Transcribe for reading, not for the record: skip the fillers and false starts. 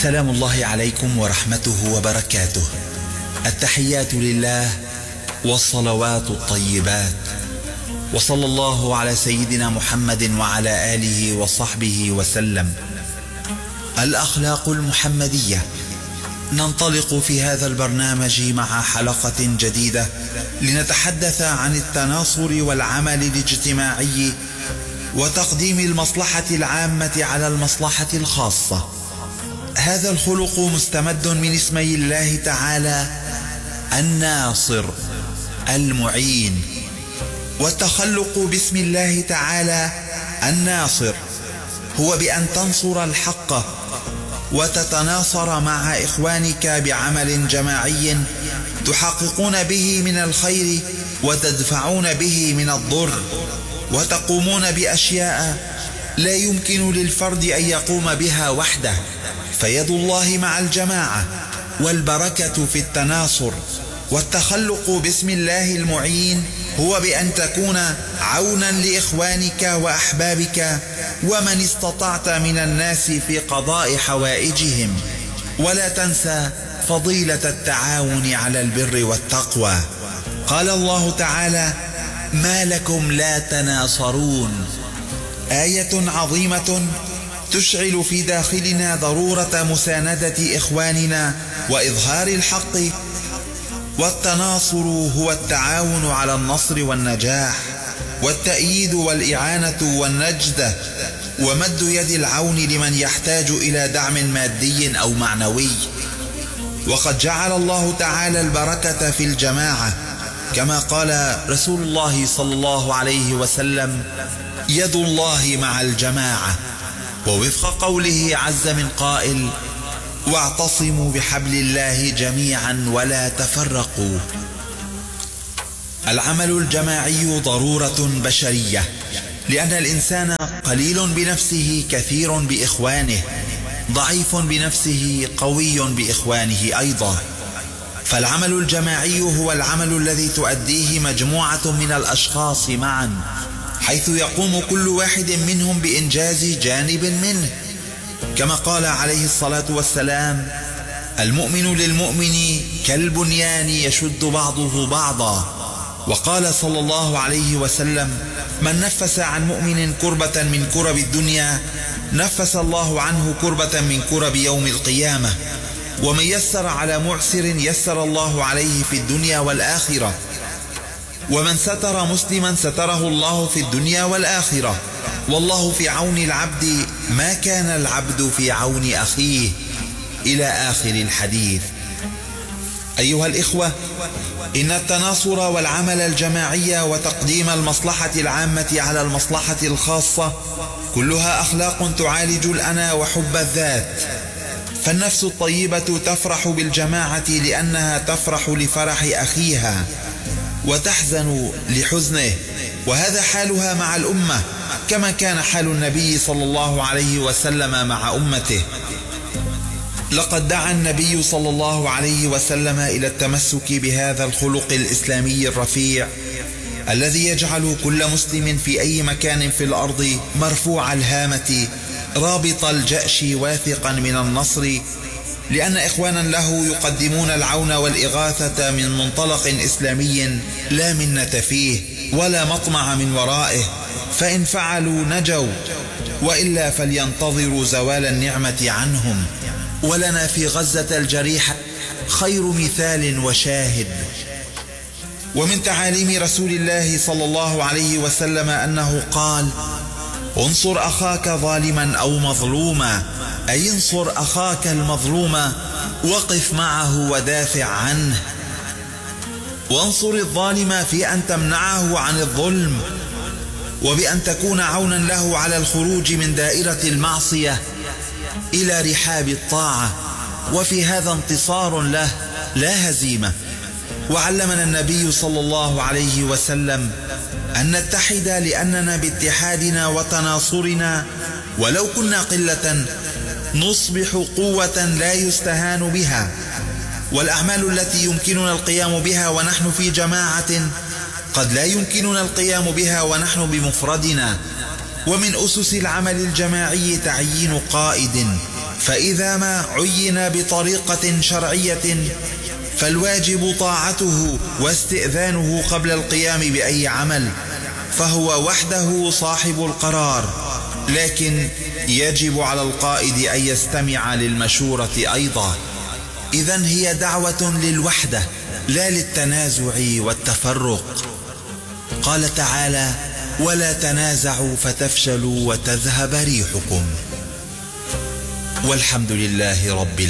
سلام الله عليكم ورحمته وبركاته. التحيات لله والصلوات الطيبات، وصلى الله على سيدنا محمد وعلى آله وصحبه وسلم. الأخلاق المحمدية. ننطلق في هذا البرنامج مع حلقة جديدة لنتحدث عن التناصر والعمل الاجتماعي وتقديم المصلحة العامة على المصلحة الخاصة. هذا الخلق مستمد من اسمي الله تعالى الناصر المعين، والتخلق باسم الله تعالى الناصر هو بأن تنصر الحق وتتناصر مع إخوانك بعمل جماعي تحققون به من الخير وتدفعون به من الضر، وتقومون بأشياء لا يمكن للفرد أن يقوم بها وحده، فيد الله مع الجماعة والبركة في التناصر. والتخلق باسم الله المعين هو بأن تكون عونا لإخوانك وأحبابك ومن استطعت من الناس في قضاء حوائجهم. ولا تنسى فضيلة التعاون على البر والتقوى. قال الله تعالى: ما لكم لا تناصرون، آية عظيمة تشعل في داخلنا ضرورة مساندة إخواننا وإظهار الحق. والتناصر هو التعاون على النصر والنجاح، والتأييد والإعانة والنجدة، ومد يد العون لمن يحتاج إلى دعم مادي أو معنوي. وقد جعل الله تعالى البركة في الجماعة، كما قال رسول الله صلى الله عليه وسلم: يد الله مع الجماعة. ووفق قوله عز من قائل: واعتصموا بحبل الله جميعا ولا تفرقوا. العمل الجماعي ضرورة بشرية، لأن الإنسان قليل بنفسه كثير بإخوانه، ضعيف بنفسه قوي بإخوانه أيضا. فالعمل الجماعي هو العمل الذي تؤديه مجموعة من الأشخاص معا، حيث يقوم كل واحد منهم بإنجاز جانب منه، كما قال عليه الصلاة والسلام: المؤمن للمؤمن كالبنيان يشد بعضه بعضا. وقال صلى الله عليه وسلم: من نفس عن مؤمن كربة من كرب الدنيا نفس الله عنه كربة من كرب يوم القيامة، ومن يسر على معسر يسر الله عليه في الدنيا والآخرة، ومن ستر مسلما ستره الله في الدنيا والآخرة، والله في عون العبد ما كان العبد في عون أخيه، إلى آخر الحديث. أيها الإخوة، إن التناصر والعمل الجماعي وتقديم المصلحة العامة على المصلحة الخاصة كلها أخلاق تعالج الأنا وحب الذات. فالنفس الطيبة تفرح بالجماعة لأنها تفرح لفرح أخيها وتحزن لحزنه، وهذا حالها مع الأمة، كما كان حال النبي صلى الله عليه وسلم مع أمته. لقد دعا النبي صلى الله عليه وسلم إلى التمسك بهذا الخلق الإسلامي الرفيع الذي يجعل كل مسلم في أي مكان في الأرض مرفوع الهامة رابط الجأش واثقا من النصر، لأن إخوانا له يقدمون العون والإغاثة من منطلق إسلامي لا منة فيه ولا مطمع من ورائه، فإن فعلوا نجوا، وإلا فلينتظروا زوال النعمة عنهم. ولنا في غزة الجريحة خير مثال وشاهد. ومن تعاليم رسول الله صلى الله عليه وسلم أنه قال: انصر أخاك ظالما أو مظلوما، أي انصر أخاك المظلوم وقف معه ودافع عنه، وانصر الظالم في أن تمنعه عن الظلم، وبأن تكون عونا له على الخروج من دائرة المعصية إلى رحاب الطاعة، وفي هذا انتصار له لا هزيمة. وعلمنا النبي صلى الله عليه وسلم أن نتحد، لأننا باتحادنا وتناصرنا ولو كنا قلة نصبح قوة لا يستهان بها. والأعمال التي يمكننا القيام بها ونحن في جماعة قد لا يمكننا القيام بها ونحن بمفردنا. ومن أسس العمل الجماعي تعيين قائد، فإذا ما عين بطريقة شرعية فالواجب طاعته واستئذانه قبل القيام بأي عمل، فهو وحده صاحب القرار، لكن يجب على القائد أن يستمع للمشورة أيضا. إذن هي دعوة للوحدة لا للتنازع والتفرق. قال تعالى: ولا تنازعوا فتفشلوا وتذهب ريحكم. والحمد لله رب العالمين.